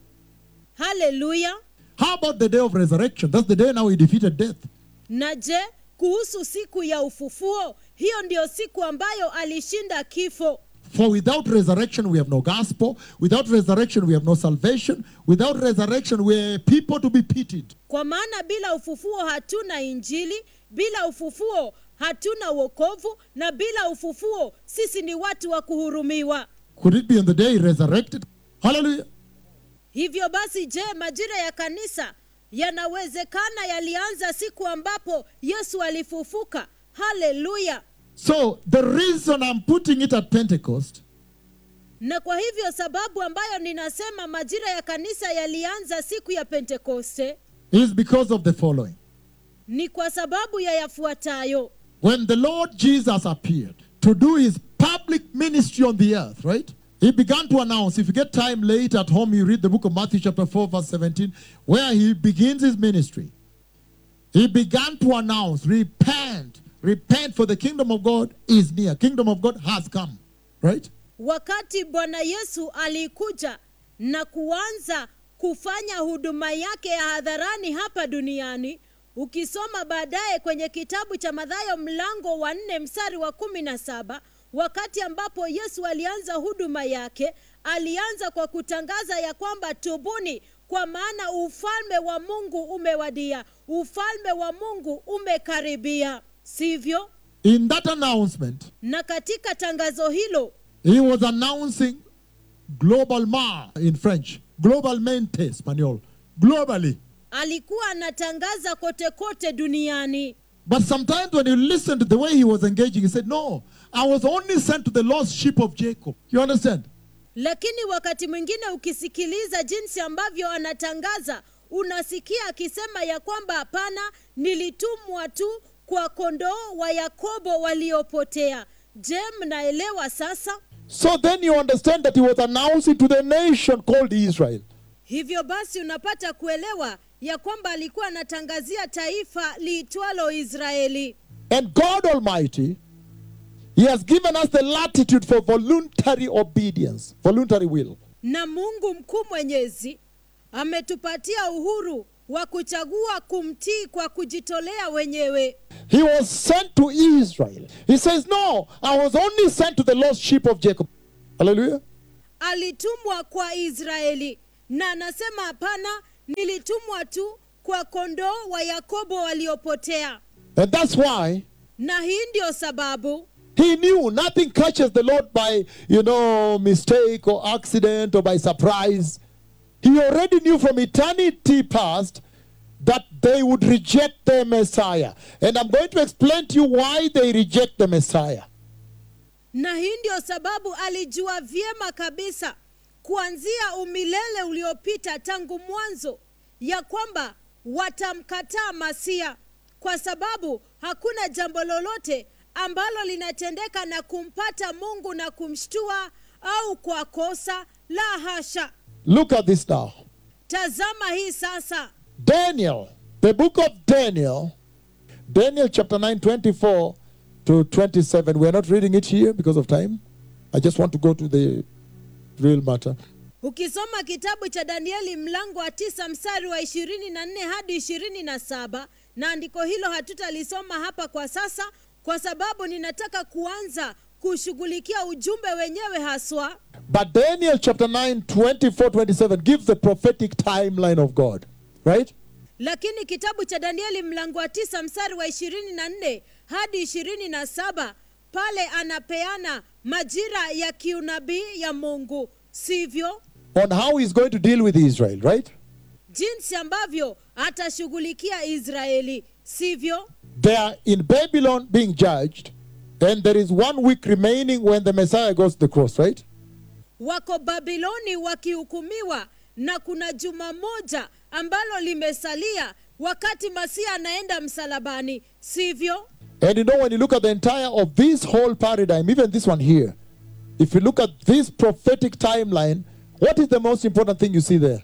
Hallelujah. How about the day of resurrection? That's the day now he defeated death. Na je, kuhusu siku ya ufufuo, hiyo ndio siku ambayo alishinda kifo. For without resurrection we have no gospel. Without resurrection we have no salvation. Without resurrection we are people to be pitied. Kwa maana bila ufufuo hatuna injili, bila ufufuo hatuna wokovu, na bila ufufuo sisi ni watu wa kuhurumiwa. Could it be on the day he resurrected? Hallelujah. Hivyo basi, je, majira ya kanisa yanawezekana yalianza siku ambapo Yesu alifufuka? Hallelujah. So the reason I'm putting it at Pentecost, na kwa hivyo sababu ambayo ninasema majira ya kanisa yalianza siku ya Pentekoste, is because of the following. ni kwa sababu ya yafuatayo. When the Lord Jesus appeared to do his public ministry on the earth, right? He began to announce. If you get time late at home, you read the book of Matthew chapter four verse seventeen, where he begins his ministry. He began to announce, repent, repent, for the kingdom of God is near. Kingdom of God has come, right? Wakati Bwana Yesu alikuja na kuanza kufanya huduma yake ya hadharani hapa duniani, ukisoma baadaye kwenye kitabu cha Mathayo mlango wa nne mstari wa kumi na saba, wakati ambapo Yesu alianza huduma yake, alianza kwa kutangaza ya kwamba tubuni, kwa maana ufalme wa Mungu umewadia, ufalme wa Mungu umekaribia. Sivyo? In that announcement, na katika tangazo hilo, he was announcing global ma in French, global mente Spanish, globally. alikuwa anatangaza kote kote duniani. But sometimes when you listen to the way he was engaging, he said, no, I was only sent to the lost sheep of Jacob. You understand? Lakini wakati mwingine ukisikiliza jinsi ambavyo anatangaza, unasikia akisema ya kwamba hapana, nilitumwa tu kwa kondoo wa Yakobo waliopotea. Je, mnaelewa sasa? So then you understand that he was announcing to the nation called Israel. Hivyo basi unapata kuelewa ya kwamba alikuwa anatangazia taifa liitwalo Israeli. And God Almighty, he has given us the latitude for voluntary obedience, voluntary will. Na Mungu mkuu mwenyezi ametupatia uhuru wa kuchagua kumtii kwa kujitolea wenyewe. He was sent to Israel. He says, no, I was only sent to the lost sheep of Jacob. Hallelujah. Alitumwa kwa Israeli. Na anasema hapana, nilitumwa tu kwa kondoo wa Yakobo waliopotea. And that's why Na hii ndio sababu he knew nothing catches the Lord by, you know, mistake or accident or by surprise. He already knew from eternity past that they would reject the Messiah. And I'm going to explain to you why they reject the Messiah. Na hii ndio sababu alijua vyema kabisa kuanzia umilele uliopita tangu mwanzo ya kwamba watamkataa Masia, kwa sababu hakuna jambo lolote ambalo linatendeka na kumpata Mungu na kumshtua au kwa kosa, la hasha. Look at this now. Tazama hii sasa. Daniel, the book of Daniel, Daniel chapter nine, twenty-four to twenty-seven. We are not reading it here because of time. I just want to go to the real matter. Ukisoma kitabu cha Danieli mlango wa tisa mstari wa ishirini na nne hadi ishirini na saba, na andiko hilo hatutalisoma hapa kwa sasa kwa sababu ninataka kuanza kushughulikia ujumbe wenyewe haswa. But Daniel chapter nine, twenty-four, twenty-seven gives the prophetic timeline of God. Right? Lakini kitabu cha Danieli mlango wa tisa mstari wa ishirini na nne hadi ishirini na saba pale anapeana majira ya kiunabii ya Mungu, sivyo? On how he's going to deal with Israel, right? Jinsi ambavyo atashughulikia Israeli, sivyo? They are in Babylon being judged, and there is one week remaining when the Messiah goes to the cross, right? Wako Babiloni wakihukumiwa, na kuna juma moja ambalo limesalia wakati Masia anaenda msalabani, sivyo? And you know, when you look at the entire of this whole paradigm, even this one here, if you look at this prophetic timeline, what is the most important thing you see there?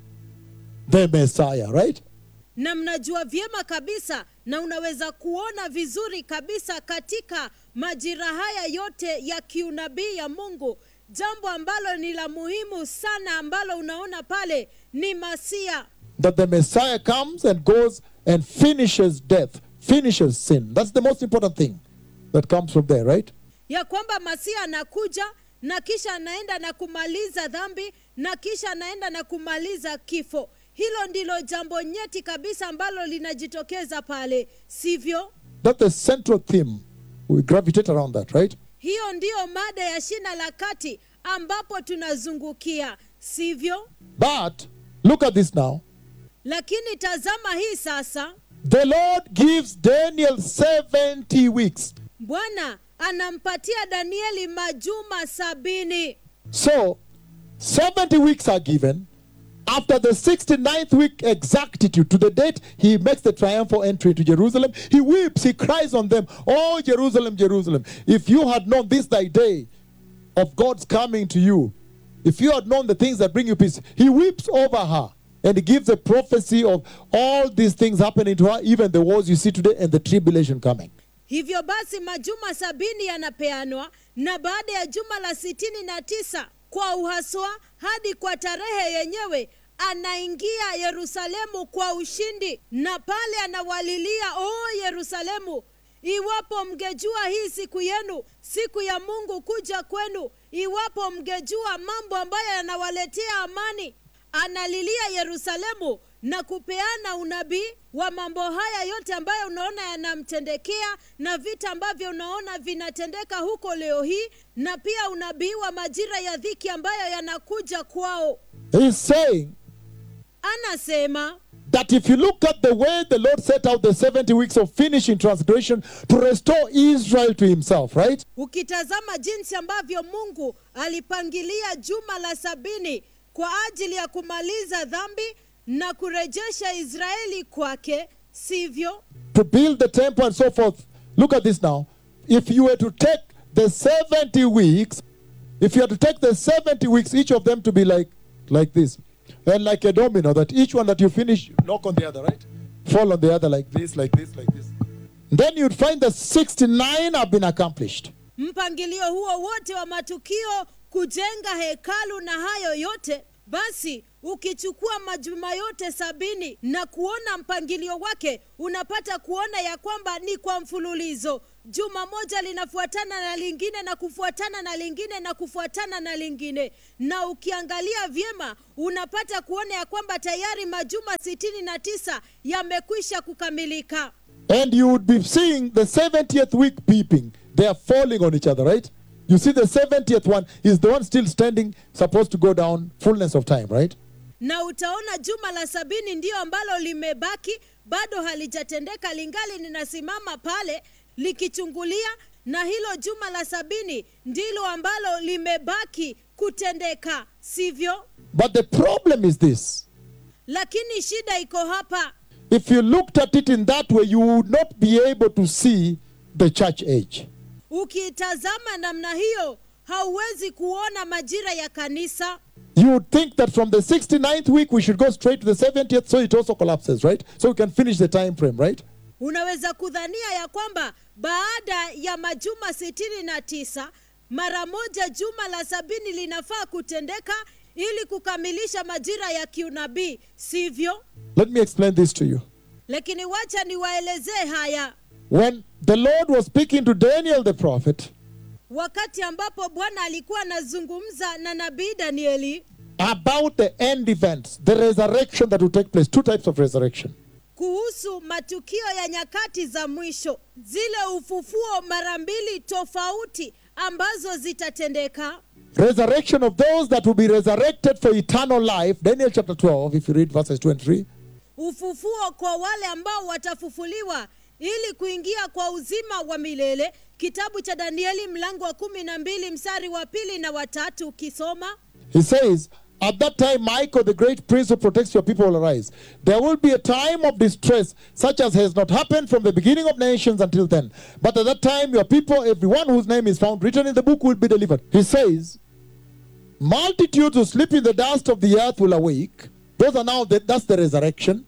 The Messiah, right? Na mnajua vyema kabisa na unaweza kuona vizuri kabisa katika majira haya yote ya kiunabii ya Mungu, jambo ambalo ni la muhimu sana ambalo unaona pale ni Masia. That the Messiah comes and goes and finishes death, finishes sin. That's the most important thing that comes from there, right? Ya kwamba Masia anakuja na kisha anaenda na kumaliza dhambi na kisha anaenda na kumaliza kifo. Hilo ndilo jambo nyeti kabisa ambalo linajitokeza pale, sivyo? That's the central theme. We gravitate around that, right? Hiyo ndio mada ya shina la kati ambapo tunazungukia, sivyo? But look at this now. Lakini tazama hii sasa. The Lord gives Daniel seventy weeks. Bwana anampatia Danieli majuma sabini. So, seventy weeks are given. After the sixty-ninth week exactitude, to the date he makes the triumphal entry to Jerusalem, he weeps, he cries on them, "Oh, Jerusalem, Jerusalem, if you had known this thy day of God's coming to you, if you had known the things that bring you peace." He weeps over her, and he gives a prophecy of all these things happening to her, even the wars you see today and the tribulation coming. Hivyo basi majuma sabini yanapeanwa, na baada ya juma la sitini na tisa kwa uhaswa hadi kwa tarehe yenyewe anaingia Yerusalemu kwa ushindi, na pale anawalilia, "Oh Yerusalemu, iwapo mngejua hii siku yenu, siku ya Mungu kuja kwenu, iwapo mngejua mambo ambayo yanawaletea amani." Analilia Yerusalemu na kupeana unabii wa mambo haya yote ambayo unaona yanamtendekea na vita ambavyo unaona vinatendeka huko leo hii, na pia unabii wa majira ya dhiki ambayo yanakuja kwao. He's saying, anasema that if you look at the way the Lord set out the seventy weeks of finishing transgression to restore Israel to himself, right? Ukitazama jinsi ambavyo Mungu alipangilia juma la sabini kwa ajili ya kumaliza dhambi na kurejesha Israeli kwake, sivyo? To build the temple and so forth. Look at this now. If you were to take the seventy weeks, if you had to take the seventy weeks, each of them to be like, like this, and like a domino, that each one that you finish, knock on the other, right? Fall on the other like this, like this, like this. Then you'd find that sixty-nine have been accomplished. Mpangilio huo wote wa matukio, kujenga hekalu na hayo yote, Basi ukichukua majuma yote sabini na kuona mpangilio wake, unapata kuona ya kwamba ni kwa mfululizo. Juma moja linafuatana na lingine na kufuatana na lingine na kufuatana na lingine. Na ukiangalia vyema, unapata kuona ya kwamba tayari majuma sitini na tisa yamekwisha kukamilika. And you would be seeing the seventieth week peeping. They are falling on each other, right? You see the seventieth one is the one still standing, supposed to go down fullness of time, right? Na utaona juma la sabini ndio ambalo limebaki, bado halijatendeka, lingali linasimama pale likichungulia, na hilo juma la sabini ndilo ambalo limebaki kutendeka, sivyo? But the problem is this. Lakini shida iko hapa. If you looked at it in that way, you would not be able to see the church age. Ukitazama namna hiyo, hauwezi kuona majira ya kanisa. You would think that from the sixty-ninth week we should go straight to the seventieth, so it also collapses, right? So we can finish the time frame, right? Unaweza kudhania ya kwamba baada ya majuma sitini na tisa, mara moja juma la sabini linafaa kutendeka ili kukamilisha majira ya kiunabii, sivyo? Let me explain this to you. Lakini wacha niwaelezee haya. When the Lord was speaking to Daniel the prophet, wakati ambapo Bwana alikuwa anazungumza na nabii Danieli about the end events, the resurrection that will take place, two types of resurrection. kuhusu matukio ya nyakati za mwisho, zile ufufuo mara mbili tofauti ambazo zitatendeka. Resurrection of those that will be resurrected for eternal life. Daniel chapter twelve, if you read verses two and three. Ufufuo kwa wale ambao watafufuliwa ili kuingia kwa uzima wa milele. Kitabu cha Danieli mlango wa kumi na mbili mstari wa pili na watatu ukisoma. He says, at that time Michael, the great prince who protects your people, will arise. There will be a time of distress such as has not happened from the beginning of nations until then. But at that time your people, everyone whose name is found written in the book, will be delivered. He says, multitudes who sleep in the dust of the earth will awake. Those are now, the, that's the resurrection.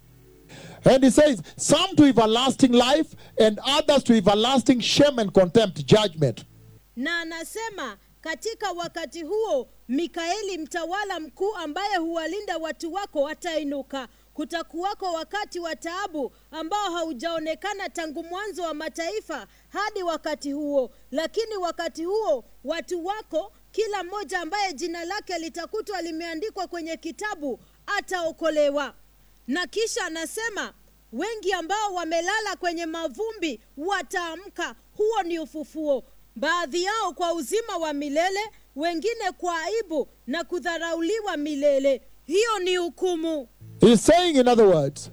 And he says, some to everlasting life and others to everlasting shame and contempt, judgment. Na anasema katika wakati huo Mikaeli mtawala mkuu ambaye huwalinda watu wako atainuka. Kutakuwako wakati wa taabu ambao haujaonekana tangu mwanzo wa mataifa hadi wakati huo. Lakini wakati huo watu wako, kila mmoja ambaye jina lake litakutwa limeandikwa kwenye kitabu, ataokolewa. Na kisha anasema wengi ambao wamelala kwenye mavumbi wataamka. Huo ni ufufuo. Baadhi yao kwa uzima wa milele, wengine kwa aibu na kudharauliwa milele. Hiyo ni hukumu. He's saying, in other words,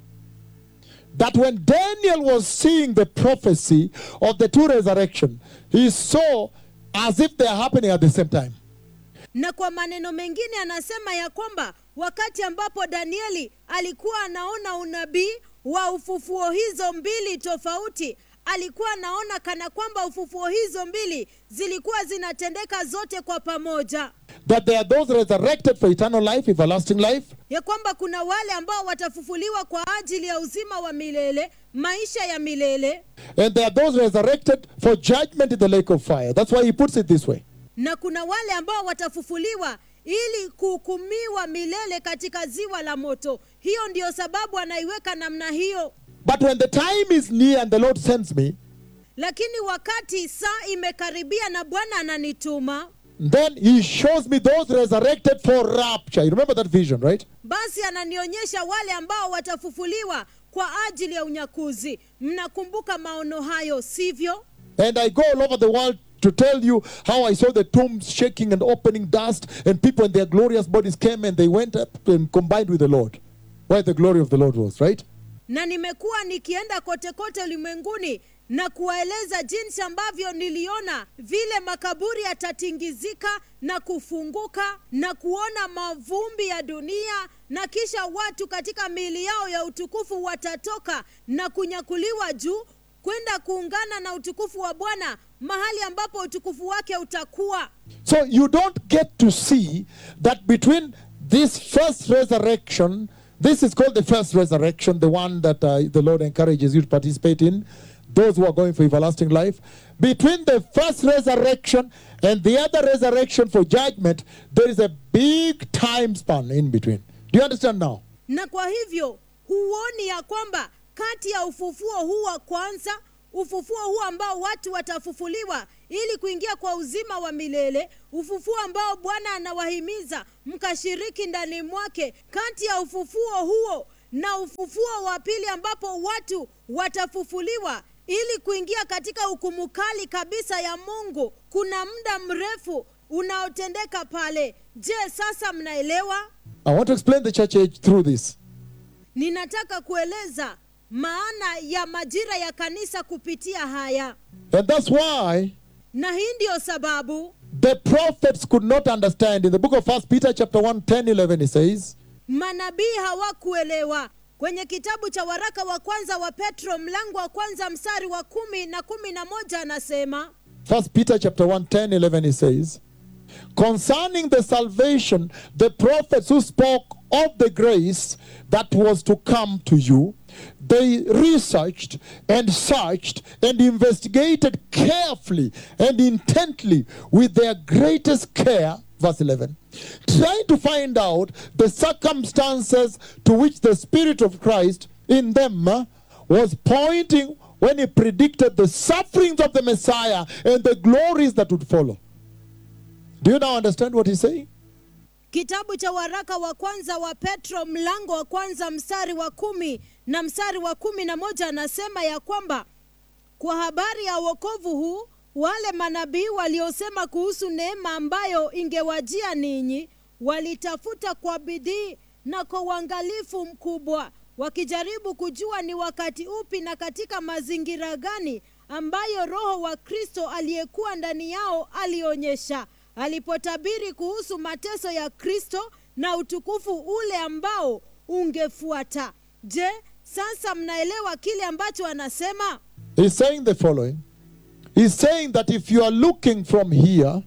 that when Daniel was seeing the prophecy of the two resurrection, he saw as if they are happening at the same time. Na kwa maneno mengine anasema ya kwamba wakati ambapo Danieli alikuwa anaona unabii wa ufufuo hizo mbili tofauti, alikuwa anaona kana kwamba ufufuo hizo mbili zilikuwa zinatendeka zote kwa pamoja. That there are those resurrected for eternal life, everlasting life. Ya kwamba kuna wale ambao watafufuliwa kwa ajili ya uzima wa milele, maisha ya milele. And there are those resurrected for judgment in the lake of fire. That's why he puts it this way. Na kuna wale ambao watafufuliwa ili kuhukumiwa milele katika ziwa la moto. Hiyo ndio sababu anaiweka namna hiyo. But when the time is near and the Lord sends me, lakini wakati saa imekaribia na Bwana ananituma, then he shows me those resurrected for rapture. You remember that vision, right? basi ananionyesha wale ambao watafufuliwa kwa ajili ya unyakuzi. Mnakumbuka maono hayo, sivyo? And I go all over the world to tell you how I saw the tombs shaking and opening dust, and people in their glorious bodies came and they went up and combined with the Lord, where the glory of the Lord was, right? Na nimekuwa nikienda kote kote ulimwenguni na kuwaeleza jinsi ambavyo niliona vile makaburi yatatingizika na kufunguka na kuona mavumbi ya dunia, na kisha watu katika miili yao ya utukufu watatoka na kunyakuliwa juu kwenda kuungana na utukufu wa Bwana mahali ambapo utukufu wake utakuwa. So you don't get to see that between this first resurrection, this is called the first resurrection, the one that uh, the Lord encourages you to participate in. those who are going for everlasting life. Between the first resurrection and the other resurrection for judgment, there is a big time span in between. Do you understand now? Na kwa hivyo huoni ya kwamba kati ya ufufuo huu wa kwanza, ufufuo huu ambao watu watafufuliwa ili kuingia kwa uzima wa milele, ufufuo ambao Bwana anawahimiza mkashiriki ndani mwake, kati ya ufufuo huo na ufufuo wa pili ambapo watu watafufuliwa ili kuingia katika hukumu kali kabisa ya Mungu, kuna muda mrefu unaotendeka pale. Je, sasa mnaelewa? I want to explain the church age through this. Ninataka kueleza maana ya majira ya kanisa kupitia haya. And that's why Na hii ndio sababu the prophets could not understand. In the book of First Peter chapter one, ten, eleven, it says, manabii hawakuelewa. Kwenye kitabu cha waraka wa kwanza wa Petro mlango wa kwanza mstari wa kumi na kumi na moja anasema, First Peter chapter one, ten, eleven, it says, concerning the salvation, the prophets who spoke of the grace that was to come to you, they researched and searched and investigated carefully and intently with their greatest care, verse eleven, trying to find out the circumstances to which the Spirit of Christ in them uh, was pointing when he predicted the sufferings of the Messiah and the glories that would follow. Do you now understand what he's saying? Kitabu cha waraka wa kwanza wa Petro mlango wa kwanza mstari wa kumi na mstari wa kumi na moja anasema ya kwamba kwa habari ya wokovu huu, wale manabii waliosema kuhusu neema ambayo ingewajia ninyi, walitafuta kwa bidii na kwa uangalifu mkubwa, wakijaribu kujua ni wakati upi na katika mazingira gani ambayo Roho wa Kristo aliyekuwa ndani yao alionyesha, alipotabiri kuhusu mateso ya Kristo na utukufu ule ambao ungefuata. Je, sasa mnaelewa kile ambacho anasema? He's saying the following. He's saying that if you are looking from here,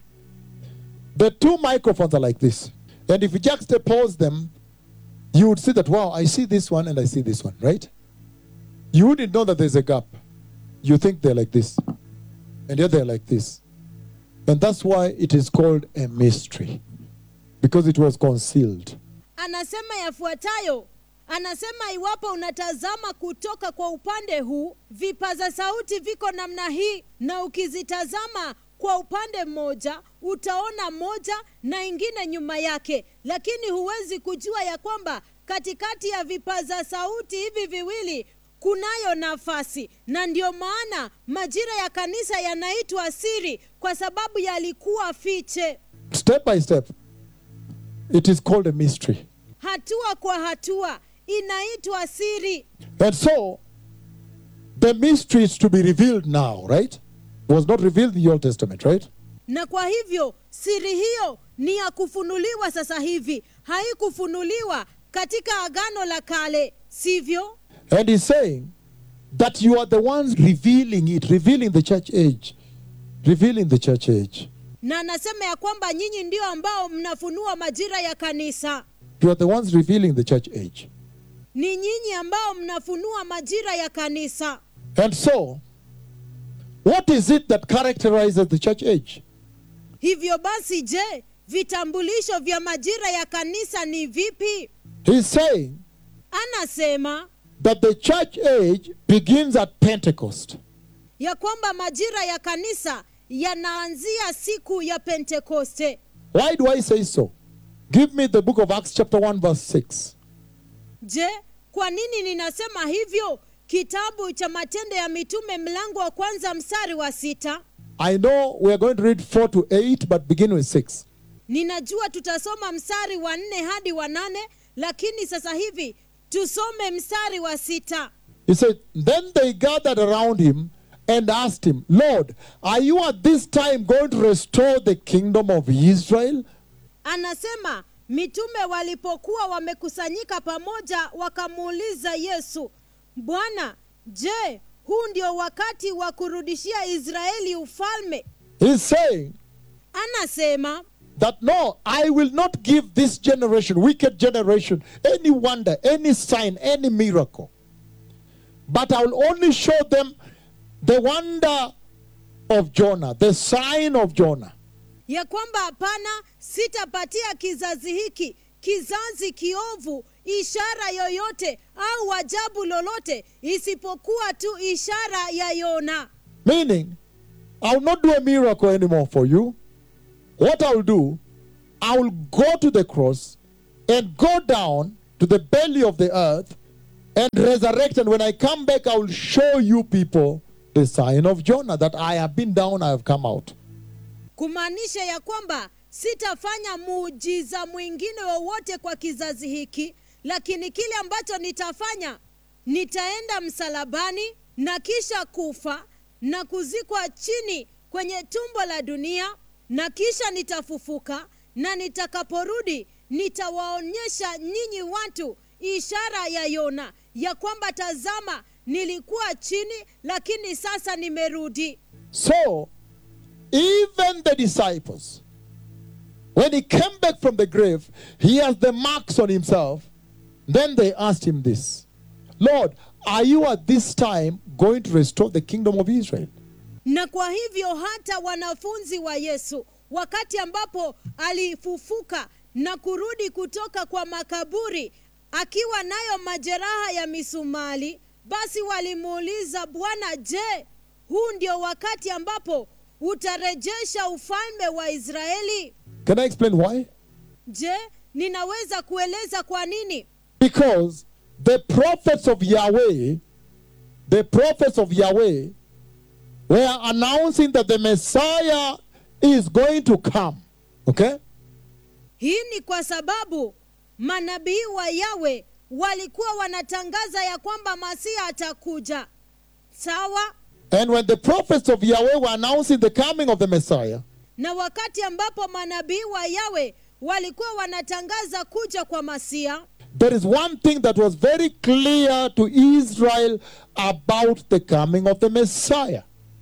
the two microphones are like this. And if you juxtapose them, you would see that, wow, I see this one and I see this one, right? You wouldn't know that there's a gap. You think they're like this. And yet they're like this. And that's why it is called a mystery. Because it was concealed. Anasema yafuatayo. Anasema iwapo unatazama kutoka kwa upande huu, vipaza sauti viko namna hii, na ukizitazama kwa upande mmoja, utaona moja na ingine nyuma yake. Lakini huwezi kujua ya kwamba katikati ya vipaza sauti hivi viwili kunayo nafasi. Na ndio maana majira ya kanisa yanaitwa siri, kwa sababu yalikuwa fiche. Step by step, it is called a mystery. Hatua kwa hatua inaitwa siri. And so, the mystery is to be revealed now, right? It was not revealed in the Old Testament, right? Na kwa hivyo siri hiyo ni ya kufunuliwa sasa hivi, haikufunuliwa katika Agano la Kale, sivyo? And he's saying that you are the ones revealing it, revealing the church age, revealing the church age. Na anasema ya kwamba nyinyi ndio ambao mnafunua majira ya kanisa. You are the ones revealing the church age. Ni nyinyi ambao mnafunua majira ya kanisa. And so, what is it that characterizes the church age? Hivyo basi, je, vitambulisho vya majira ya kanisa ni vipi? He's saying Anasema that the church age begins at Pentecost. ya kwamba majira ya kanisa yanaanzia siku ya Pentekoste. Why do I say so? Give me the book of Acts chapter one verse six. Je, kwa nini ninasema hivyo? Kitabu cha Matendo ya Mitume mlango wa kwanza mstari wa sita. I know we are going to read four to eight, but begin with six. Ninajua tutasoma mstari wa nne hadi wa nane, lakini sasa hivi tusome mstari wa sita. He said, then they gathered around him and asked him, Lord, are you at this time going to restore the kingdom of Israel? Anasema mitume walipokuwa wamekusanyika pamoja wakamuuliza Yesu, Bwana, je, huu ndio wakati wa kurudishia Israeli ufalme? He's saying Anasema that no, I will not give this generation, wicked generation, any wonder, any sign, any miracle. But I will only show them the wonder of Jonah, the sign of Jonah. ya kwamba hapana, sitapatia kizazi hiki, kizazi kiovu, ishara yoyote au ajabu lolote isipokuwa tu ishara ya Yona. Meaning, I will not do a miracle anymore for you. What I will do, I will go to the cross and go down to the belly of the earth and resurrect. And when I come back, I will show you people the sign of Jonah, that I have been down, I have come out. Kumaanisha ya kwamba sitafanya muujiza mwingine wowote kwa kizazi hiki, lakini kile ambacho nitafanya, nitaenda msalabani na kisha kufa na kuzikwa chini kwenye tumbo la dunia, na kisha nitafufuka, na nitakaporudi nitawaonyesha nyinyi watu ishara ya Yona, ya kwamba tazama, nilikuwa chini lakini sasa nimerudi. So, even the disciples, when he came back from the grave, he has the marks on himself. Then they asked him this, Lord, are you at this time going to restore the kingdom of Israel? Na kwa hivyo hata wanafunzi wa Yesu, wakati ambapo alifufuka na kurudi kutoka kwa makaburi akiwa nayo majeraha ya misumali, basi walimuuliza, Bwana, je, huu ndio wakati ambapo utarejesha ufalme wa Israeli? Can I explain why? Je, ninaweza kueleza kwa nini? Because the prophets of Yahweh, the prophets of Yahweh were announcing that the Messiah is going to come. Okay? Hii ni kwa sababu manabii wa Yahweh walikuwa wanatangaza ya kwamba Masia atakuja. Sawa? And when the prophets of Yahweh were announcing the coming of the Messiah, na wakati ambapo manabii wa Yahweh walikuwa wanatangaza kuja kwa Masia, there is one thing that was very clear to Israel about the coming of the Messiah.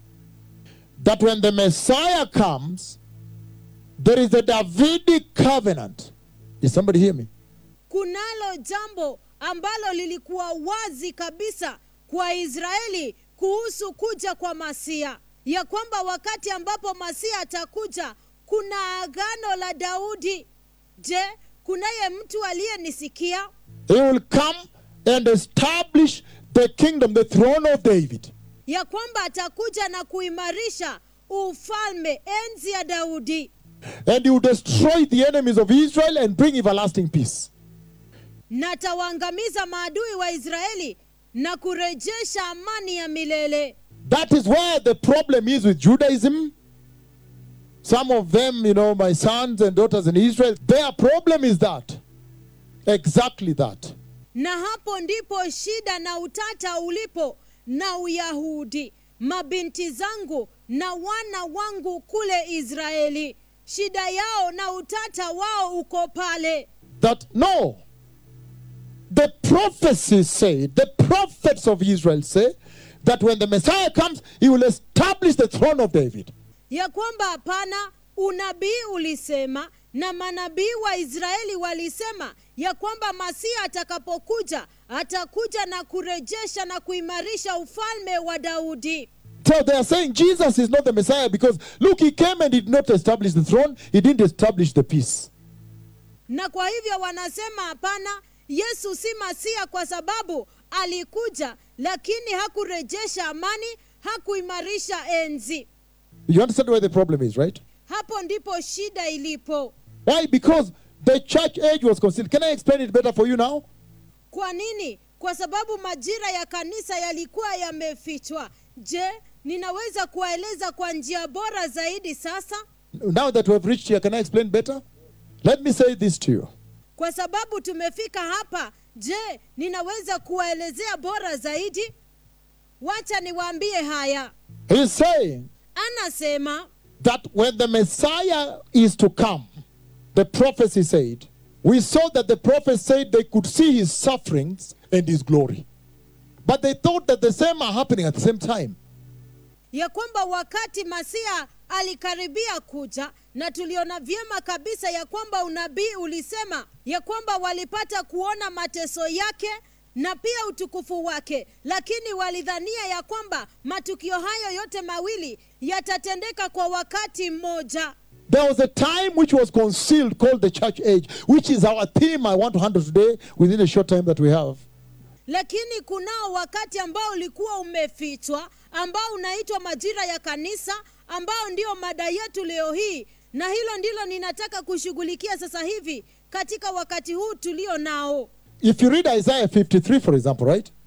That when the Messiah comes, there is a Davidic covenant. Is somebody hear me? kunalo jambo ambalo lilikuwa wazi kabisa kwa Israeli kuhusu kuja kwa Masia, ya kwamba wakati ambapo Masia atakuja kuna agano la Daudi. Je, kunaye mtu aliyenisikia? He will come and establish the kingdom, the throne of David. Ya kwamba atakuja na kuimarisha ufalme, enzi ya Daudi. And he will destroy the enemies of Israel and bring everlasting peace. Na atawaangamiza maadui wa Israeli na kurejesha amani ya milele. That is where the problem is with Judaism. Some of them, you know, my sons and daughters in Israel, their problem is that. Exactly that. Na hapo ndipo shida na utata ulipo na Uyahudi. Mabinti zangu na wana wangu kule Israeli, shida yao na utata wao uko pale. That no. The prophecies say, the prophets of Israel say, that when the Messiah comes, he will establish the throne of David. Ya kwamba hapana, unabii ulisema na manabii wa Israeli walisema ya kwamba Masia atakapokuja, atakuja na kurejesha na kuimarisha ufalme wa Daudi. So they are saying Jesus is not the Messiah because, look, he came and did not establish the throne, he didn't establish the peace. Na kwa hivyo wanasema hapana, Yesu si Masia kwa sababu alikuja lakini hakurejesha amani, hakuimarisha enzi. You understand where the problem is, right? Hapo ndipo shida ilipo. Why? Because the church age was concealed. Can I explain it better for you now? Kwa nini? Kwa sababu majira ya kanisa yalikuwa yamefichwa. Je, ninaweza kuwaeleza kwa njia bora zaidi sasa? Now that we have reached here, can I explain better? Let me say this to you. Kwa sababu tumefika hapa, je, ninaweza kuwaelezea bora zaidi? Wacha niwaambie haya. He's saying Anasema that when the Messiah is to come, the prophecy said, we saw that the prophet said they could see his sufferings and his glory. But they thought that the same are happening at the same time. ya kwamba wakati Masia alikaribia kuja, na tuliona vyema kabisa ya kwamba unabii ulisema ya kwamba walipata kuona mateso yake na pia utukufu wake, lakini walidhania ya kwamba matukio hayo yote mawili yatatendeka kwa wakati mmoja. There was a time which was concealed called the church age, which is our theme I want to handle today within a short time that we have. Lakini kunao wakati ambao ulikuwa umefichwa, ambao unaitwa majira ya kanisa, ambao ndio mada yetu leo hii, na hilo ndilo ninataka kushughulikia sasa hivi katika wakati huu tulio nao. If you read Isaiah fifty-three, for example, right?